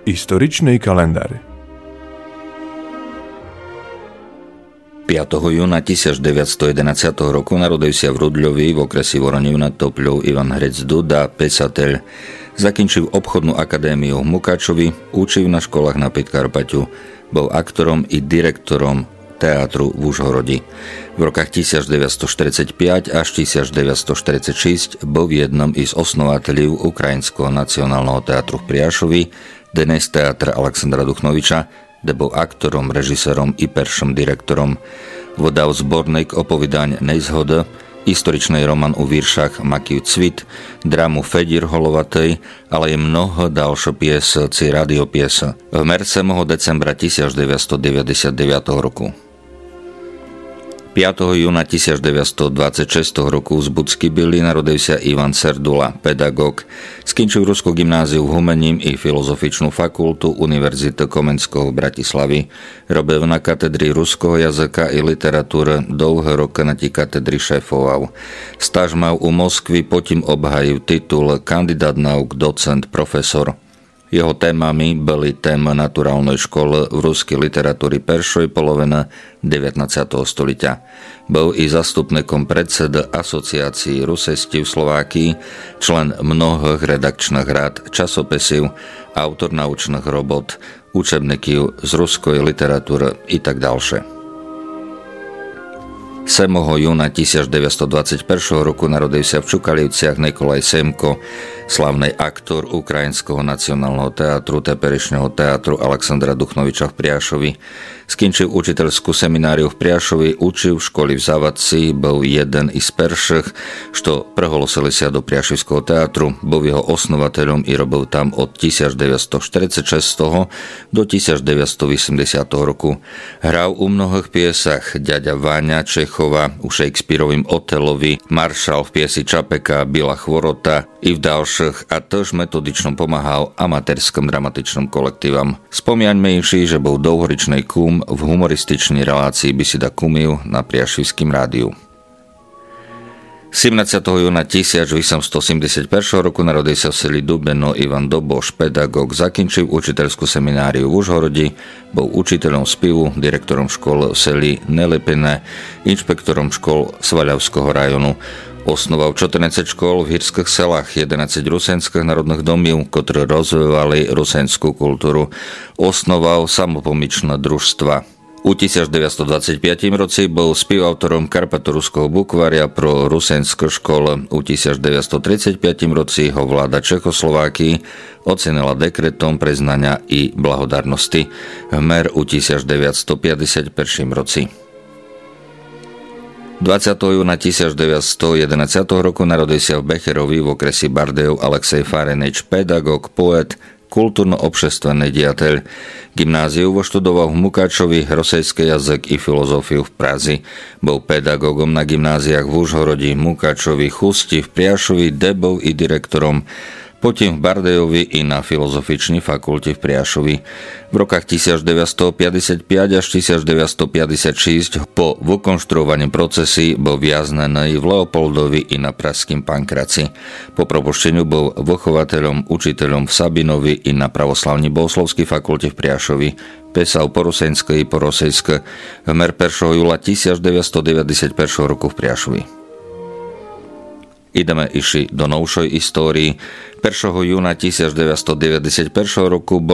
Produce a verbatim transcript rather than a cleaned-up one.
Историчный календарь. piateho júna tisícdeväťstojedenásť roku narodivся v Rudľovi v okresi Voronív nad Topľou Ivan Hrec Duda, pesateľ. Zakončil obchodnú akadémiu v Mukáčovi, učil na školách na Podkarpaťu, bol aktorom i direktorom teátru v Užhorodi. V rokách tisícdeväťstoštyridsaťpäť až tisícdeväťstoštyridsaťšesť bol jednom z osnovateľov Ukrajinského nacionálneho teátru v Priašovi, dnes teatr Alexandra Duchnoviča, kde bol aktorom, režisérom i perším direktorom. Vydal zborník opovídaň Nejzhoda, historičný román o víršach Makiju Cvit, drámu Fedír Holovatej, ale je mnoho ďalších pies či radiopies. V merce decembra tisícdeväťstodeväťdesiatdeväť roku. piateho júna tisícdeväťstodvadsaťšesť roku z Budsky Byly narodivся Ivan Serdula, pedagóg. Skončil Ruskú gymnáziu v Humením i Filozofičnú fakultu Univerzity Komenského v Bratislavi. Robil na katedri ruského jazyka i literatúry, dlhé roky na tí katedri šéfoval. Stáž mal u Moskvy, potom obhajil titul kandidát nauk, docent, profesor. Jeho témami byli téma naturálnej školy v ruskej literatúry peršej poloviny devätnásťeho stoliťa. Bol i zastupníkom predsedy asociácií rusesti v Slovákii, člen mnohých redakčných rád, časopisov, autor naučných robot, učebníkov z ruskej literatúry i tak ďalšie. sedmého júna tisícdeväťstodvadsaťjeden roku narodivся v Čukalivciach Nikolaj Semko, slavný aktor Ukrajinského nacionálneho teátru, teperešného teátru Alexandra Duchnoviča v Priašovi. Skončil učiteľskú semináriu v Priašovi, učil v škole v Zavadci, bol jeden z prvších, što prehlosili sa do Priašovského teátru, bol jeho osnovateľom i robil tam od tisícdeväťstoštyridsaťšesť do tisícdeväťstoosemdesiat roku. Hral u mnohých piesach Ďaďa Váňa Čechova, u Shakespearovým Otelovi, Maršal v piesi Čapeka, Bila Chvorota i v ďalších, a tož metodičnom pomáhal amatérským dramatičným kolektívam. Spomínaňme inši, že bol dlhoročný kúm v humorističnej relácii Bisida Kumil na Priašivským rádiu. sedemnásteho júna tisícosemstoosemdesiatjeden roku narodil sa v seli Dubeno Ivan Doboš, pedagóg, zakončil učiteľskú semináriu v Užhorodi, bol učiteľom spevu, direktorom škôl v seli Nelepine, inšpektorom škôl Svaľavského rajonu. Osnoval štrnásť škôl v hírskych selách, jedenásť rusenských národných domov, ktoré rozvíjali rusenskú kultúru. Osnoval samopomičné družstva. U tisícdeväťstodvadsaťpäť roci bol spevautorom Karpatoruského bukvária pro rusenské školy. U tisícdeväťstotridsaťpäť roci ho vláda Čechoslovákii ocenila dekretom priznania i blahodarnosti. Hmer u tisícdeväťstopäťdesiatjeden roci. dvadsiateho júna tisícdeväťstojedenásť roku narodil sa v Becherovi v okresi Bardejov Alexej Farenič, pedagóg, poet, kultúrno-obšestvenný diateľ. Gymnáziu voštudoval v Mukáčovi, rosejský jazyk i filozofiu v Prazi. Bol pedagógom na gymnáziách v Užhorodi, Mukáčovi, Chusti, v Priašovi, debol i direktorom, potom v Bardejovi i na Filozofičnej fakulte v Priašovi. V rokách tisícdeväťstopäťdesiatpäť až tisícdeväťstopäťdesiatšesť po vykonštruovaní procesy bol viaznený v Leopoldovi i na pražským Pankraci. Po propušteniu bol vychovateľom, učiteľom v Sabinovi i na pravoslavnej bohoslovskej fakulte v Priašovi. Písal po rusensky i po rosejsky. Hmer prvého júla tisícdeväťstodeväťdesiatjeden roku v Priašovi. Ideme išli do novšej histórii. prvého júna tisícdeväťstodeväťdesiatjeden roku